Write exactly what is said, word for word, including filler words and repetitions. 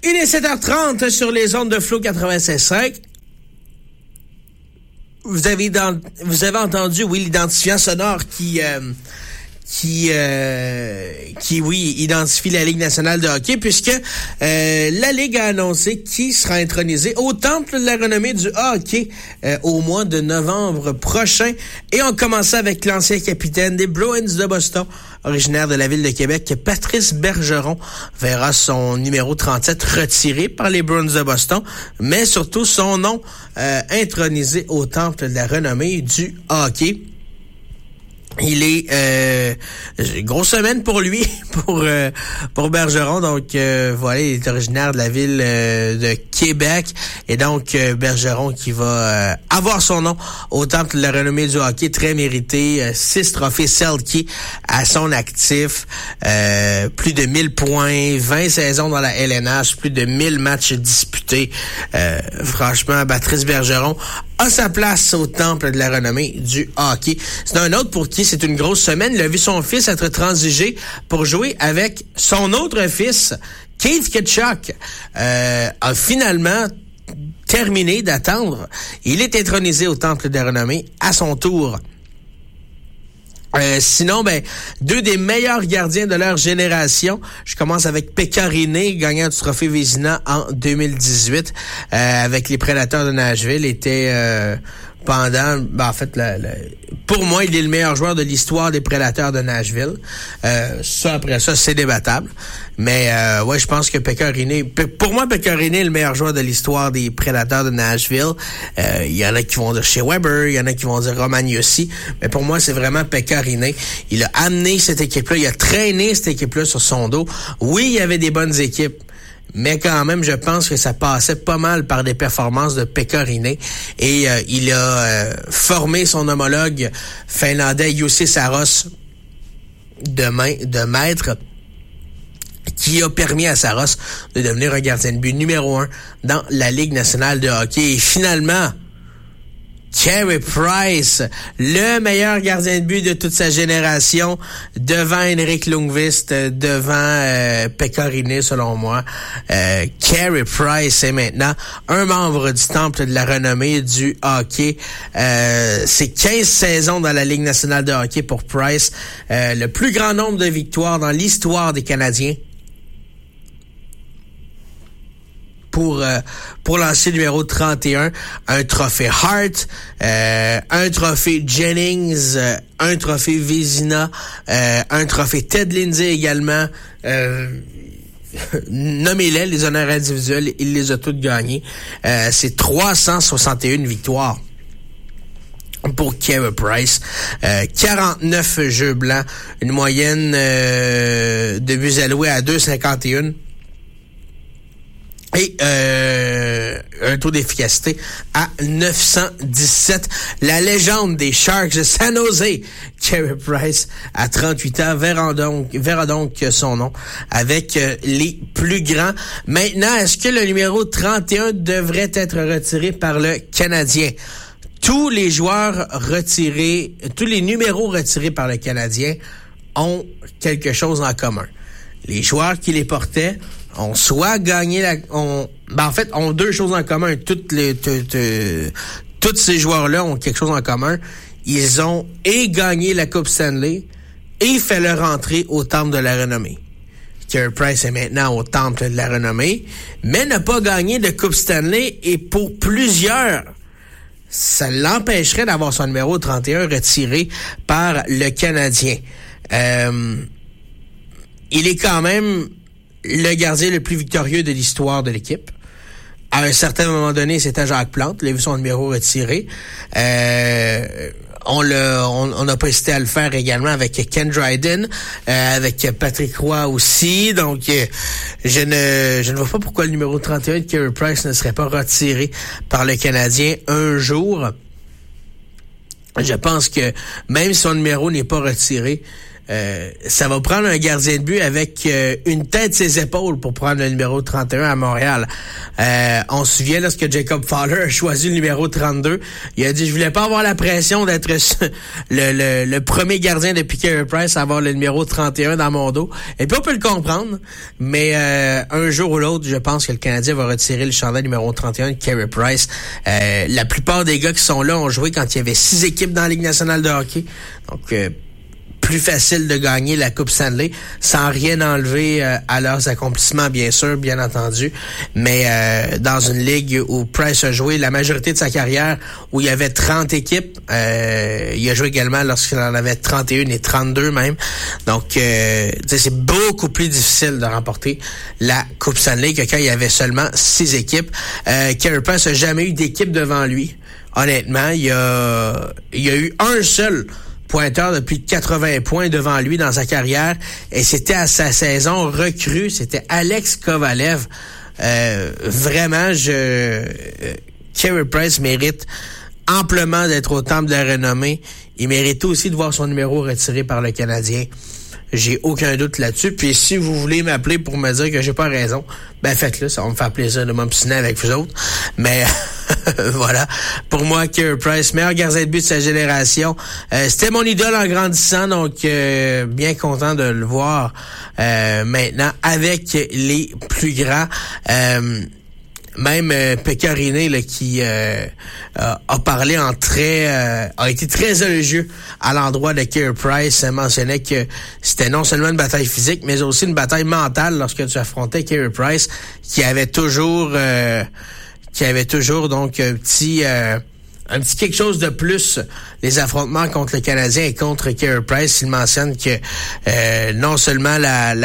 Il est sept heures trente sur les ondes de Flow quatre-vingt-seize cinq. Vous avez, dans, vous avez entendu, oui, l'identifiant sonore qui, euh, qui, euh, qui, oui, identifie la Ligue nationale de hockey, puisque euh, la Ligue a annoncé qui sera intronisé au Temple de la renommée du hockey euh, au mois de novembre prochain. Et on commence avec l'ancien capitaine des Bruins de Boston, originaire de la ville de Québec, Patrice Bergeron verra son numéro trente-sept retiré par les Bruins de Boston, mais surtout son nom euh, intronisé au Temple de la renommée du hockey. Il est euh, grosse semaine pour lui, pour euh, pour Bergeron. Donc euh, voilà, il est originaire de la ville euh, de Québec et donc euh, Bergeron qui va euh, avoir son nom au Temple de la renommée du hockey, très mérité. Euh, six trophées Selke à son actif, euh, plus de mille points, vingt saisons dans la L N H, plus de mille matchs disputés. Euh, franchement, Patrice Bergeron a sa place au Temple de la renommée du hockey. C'est un autre pour qui c'est une grosse semaine. Il a vu son fils être transigé pour jouer avec son autre fils, Keith Tkachuk, euh, a finalement terminé d'attendre. Il est intronisé au Temple de la renommée à son tour. Euh, sinon, ben, deux des meilleurs gardiens de leur génération. Je commence avec Pekka Rinne, gagnant du trophée Vézina en deux mille dix-huit, euh, avec les Prédateurs de Nashville, était euh, pendant, ben, en fait, la, la, pour moi, il est le meilleur joueur de l'histoire des Prédateurs de Nashville. Euh, ça, après ça, c'est débattable. Mais euh, ouais, je pense que Pekka Rinne, pour moi, Pekka Rinne est le meilleur joueur de l'histoire des Prédateurs de Nashville. Euh, il y en a qui vont dire chez Weber, il y en a qui vont dire Roman Josi, mais pour moi, c'est vraiment Pekka Rinne. Il a amené cette équipe-là, il a traîné cette équipe-là sur son dos. Oui, il y avait des bonnes équipes, mais quand même, je pense que ça passait pas mal par des performances de Pekka Rinne. Et euh, il a euh, formé son homologue finlandais Jussi Saros de main, de maître, qui a permis à Saros de devenir un gardien de but numéro un dans la Ligue nationale de hockey. Et finalement, Carey Price, le meilleur gardien de but de toute sa génération, devant Henrik Lundqvist, devant euh, Pekka Rinne, selon moi. Euh, Carey Price est maintenant un membre du Temple de la renommée du hockey. Euh, c'est quinze saisons dans la Ligue nationale de hockey pour Price. Euh, le plus grand nombre de victoires dans l'histoire des Canadiens. Pour euh, pour lancer le numéro trente et un, un trophée Hart, euh, un trophée Jennings, euh, un trophée Vézina, euh, un trophée Ted Lindsay également. Euh, nommez-les, les honneurs individuels, il les a toutes gagnés. Euh, c'est trois cent soixante et une victoires pour Carey Price. Euh, quarante-neuf jeux blancs, une moyenne euh, de buts alloués à deux virgule cinquante et un. Et euh, un taux d'efficacité à neuf cent dix-sept. La légende des Sharks de San Jose, Carey Price, à trente-huit ans, verra donc, verra donc son nom avec euh, les plus grands. Maintenant, est-ce que le numéro trente et un devrait être retiré par le Canadien? Tous les joueurs retirés, tous les numéros retirés par le Canadien ont quelque chose en commun. Les joueurs qui les portaient ont soit gagné la, ont, ben en fait, ont deux choses en commun. Toutes les, t, t, tous ces joueurs-là ont quelque chose en commun. Ils ont et gagné la Coupe Stanley et fait leur entrée au Temple de la renommée. Carey Price est maintenant au Temple de la renommée, mais n'a pas gagné de Coupe Stanley et pour plusieurs, ça l'empêcherait d'avoir son numéro trente et un retiré par le Canadien. Euh, il est quand même le gardien le plus victorieux de l'histoire de l'équipe. À un certain moment donné, c'était Jacques Plante. Il a vu son numéro retiré. Euh, on l'a, on, on n'a pas hésité à le faire également avec Ken Dryden, euh, avec Patrick Roy aussi. Donc, euh, je ne, je ne vois pas pourquoi le numéro trente et un de Carey Price ne serait pas retiré par le Canadien un jour. Je pense que même si son numéro n'est pas retiré, euh, ça va prendre un gardien de but avec euh, une tête ses épaules pour prendre le numéro trente et un à Montréal. Euh, on se souvient lorsque Jacob Fowler a choisi le numéro trente-deux, il a dit « Je voulais pas avoir la pression d'être le, le, le premier gardien depuis Carey Price à avoir le numéro trente et un dans mon dos. » Et puis on peut le comprendre, mais euh, un jour ou l'autre, je pense que le Canadien va retirer le chandail numéro trente et un de Carey Price. Euh, la plupart des gars qui sont là ont joué quand il y avait six équipes dans la Ligue nationale de hockey. Donc, euh, plus facile de gagner la Coupe Stanley sans rien enlever euh, à leurs accomplissements, bien sûr, bien entendu. Mais euh, dans une ligue où Price a joué la majorité de sa carrière, où il y avait trente équipes, euh, il a joué également lorsqu'il en avait trente et un et trente-deux même. Donc, euh, c'est beaucoup plus difficile de remporter la Coupe Stanley que quand il y avait seulement six équipes. Euh, Carey Price n'a jamais eu d'équipe devant lui. Honnêtement, il y a, il y a eu un seul pointeur de plus de quatre-vingts points devant lui dans sa carrière, et c'était à sa saison recrue, c'était Alex Kovalev. Euh, vraiment, je euh, Carey Price mérite amplement d'être au temple de la renommée. Il mérite aussi de voir son numéro retiré par le Canadien. J'ai aucun doute là-dessus. Puis si vous voulez m'appeler pour me dire que j'ai pas raison, ben faites-le, ça va me faire plaisir de m'obstiner avec vous autres. Mais voilà, pour moi, Carey Price, meilleur gardien de but de sa génération. Euh, c'était mon idole en grandissant, donc euh, bien content de le voir euh, maintenant avec les plus grands. Euh, Même euh, Pecorine, là, qui euh, euh, a parlé en très euh, a été très élogieux à l'endroit de Carey Price, mentionnait que c'était non seulement une bataille physique, mais aussi une bataille mentale lorsque tu affrontais Carey Price, qui avait toujours euh, qui avait toujours donc un petit euh, un petit quelque chose de plus, les affrontements contre le Canadien et contre Carey Price. Il mentionne que euh, non seulement la, la